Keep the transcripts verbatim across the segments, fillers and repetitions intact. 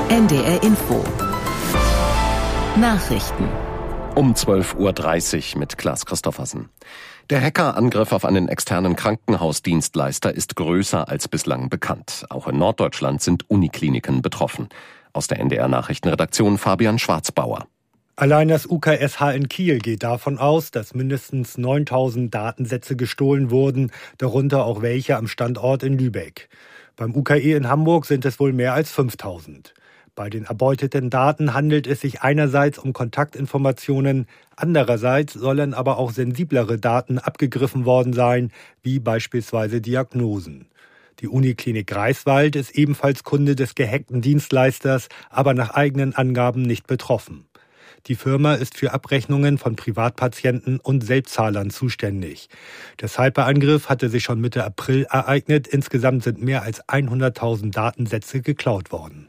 N D R Info. Nachrichten. Um zwölf Uhr dreißig mit Klaas Christoffersen. Der Hackerangriff auf einen externen Krankenhausdienstleister ist größer als bislang bekannt. Auch in Norddeutschland sind Unikliniken betroffen. Aus der N D R-Nachrichtenredaktion Fabian Schwarzbauer. Allein das U K S H in Kiel geht davon aus, dass mindestens neuntausend Datensätze gestohlen wurden, darunter auch welche am Standort in Lübeck. Beim U K E in Hamburg sind es wohl mehr als fünftausend. Bei den erbeuteten Daten handelt es sich einerseits um Kontaktinformationen, andererseits sollen aber auch sensiblere Daten abgegriffen worden sein, wie beispielsweise Diagnosen. Die Uniklinik Greifswald ist ebenfalls Kunde des gehackten Dienstleisters, aber nach eigenen Angaben nicht betroffen. Die Firma ist für Abrechnungen von Privatpatienten und Selbstzahlern zuständig. Der Cyberangriff hatte sich schon Mitte April ereignet. Insgesamt sind mehr als hunderttausend Datensätze geklaut worden.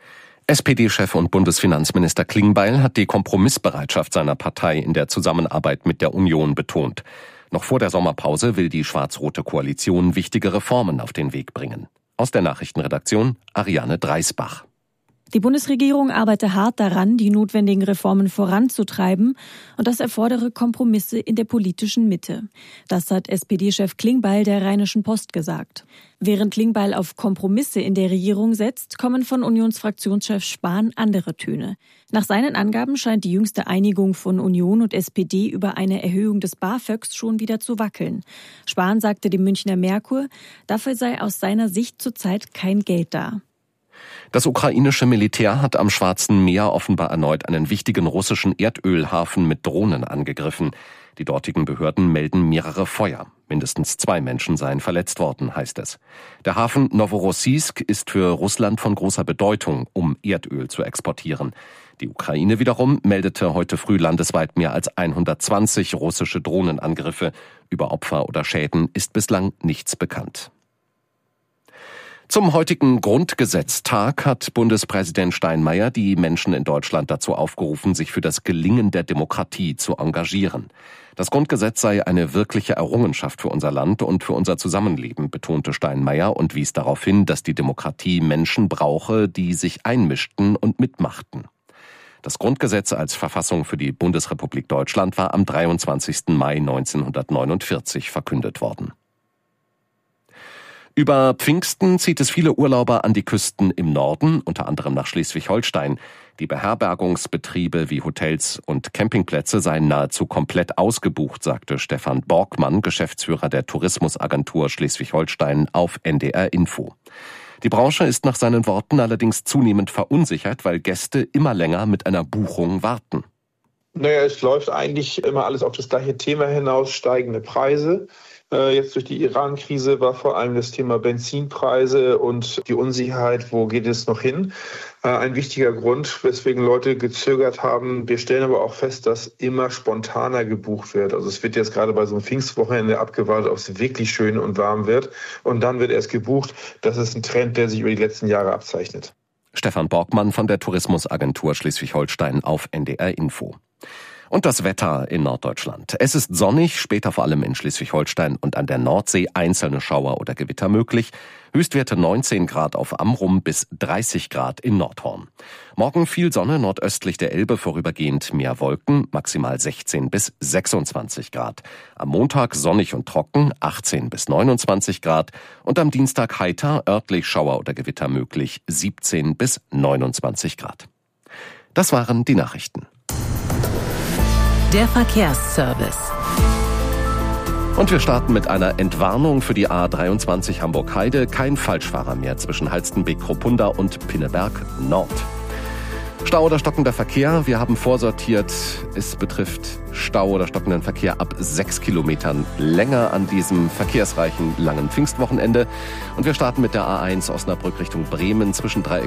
S P D-Chef und Bundesfinanzminister Klingbeil hat die Kompromissbereitschaft seiner Partei in der Zusammenarbeit mit der Union betont. Noch vor der Sommerpause will die schwarz-rote Koalition wichtige Reformen auf den Weg bringen. Aus der Nachrichtenredaktion Ariane Dreisbach. Die Bundesregierung arbeite hart daran, die notwendigen Reformen voranzutreiben, und das erfordere Kompromisse in der politischen Mitte. Das hat S P D-Chef Klingbeil der Rheinischen Post gesagt. Während Klingbeil auf Kompromisse in der Regierung setzt, kommen von Unionsfraktionschef Spahn andere Töne. Nach seinen Angaben scheint die jüngste Einigung von Union und S P D über eine Erhöhung des BAföGs schon wieder zu wackeln. Spahn sagte dem Münchner Merkur, dafür sei aus seiner Sicht zurzeit kein Geld da. Das ukrainische Militär hat am Schwarzen Meer offenbar erneut einen wichtigen russischen Erdölhafen mit Drohnen angegriffen. Die dortigen Behörden melden mehrere Feuer. Mindestens zwei Menschen seien verletzt worden, heißt es. Der Hafen Noworossiysk ist für Russland von großer Bedeutung, um Erdöl zu exportieren. Die Ukraine wiederum meldete heute früh landesweit mehr als hundertzwanzig russische Drohnenangriffe. Über Opfer oder Schäden ist bislang nichts bekannt. Zum heutigen Grundgesetztag hat Bundespräsident Steinmeier die Menschen in Deutschland dazu aufgerufen, sich für das Gelingen der Demokratie zu engagieren. Das Grundgesetz sei eine wirkliche Errungenschaft für unser Land und für unser Zusammenleben, betonte Steinmeier und wies darauf hin, dass die Demokratie Menschen brauche, die sich einmischten und mitmachten. Das Grundgesetz als Verfassung für die Bundesrepublik Deutschland war am dreiundzwanzigsten Mai neunzehnhundertneunundvierzig verkündet worden. Über Pfingsten zieht es viele Urlauber an die Küsten im Norden, unter anderem nach Schleswig-Holstein. Die Beherbergungsbetriebe wie Hotels und Campingplätze seien nahezu komplett ausgebucht, sagte Stefan Borgmann, Geschäftsführer der Tourismusagentur Schleswig-Holstein, auf N D R Info. Die Branche ist nach seinen Worten allerdings zunehmend verunsichert, weil Gäste immer länger mit einer Buchung warten. Naja, es läuft eigentlich immer alles auf das gleiche Thema hinaus, steigende Preise. Jetzt durch die Iran-Krise war vor allem das Thema Benzinpreise und die Unsicherheit, wo geht es noch hin, ein wichtiger Grund, weswegen Leute gezögert haben. Wir stellen aber auch fest, dass immer spontaner gebucht wird. Also es wird jetzt gerade bei so einem Pfingstwochenende abgewartet, ob es wirklich schön und warm wird. Und dann wird erst gebucht. Das ist ein Trend, der sich über die letzten Jahre abzeichnet. Stefan Borgmann von der Tourismusagentur Schleswig-Holstein auf N D R Info. Und das Wetter in Norddeutschland. Es ist sonnig, später vor allem in Schleswig-Holstein und an der Nordsee einzelne Schauer oder Gewitter möglich. Höchstwerte neunzehn Grad auf Amrum bis dreißig Grad in Nordhorn. Morgen viel Sonne, nordöstlich der Elbe vorübergehend mehr Wolken, maximal sechzehn bis sechsundzwanzig Grad. Am Montag sonnig und trocken, achtzehn bis neunundzwanzig Grad. Und am Dienstag heiter, örtlich Schauer oder Gewitter möglich, siebzehn bis neunundzwanzig Grad. Das waren die Nachrichten. Der Verkehrsservice. Und wir starten mit einer Entwarnung für die A dreiundzwanzig Hamburg-Heide. Kein Falschfahrer mehr zwischen Halstenbek-Kruppunda und Pinneberg Nord. Stau oder stockender Verkehr. Wir haben vorsortiert. Es betrifft Stau oder stockenden Verkehr ab sechs Kilometern länger an diesem verkehrsreichen langen Pfingstwochenende. Und wir starten mit der A eins Osnabrück Richtung Bremen zwischen Dreieck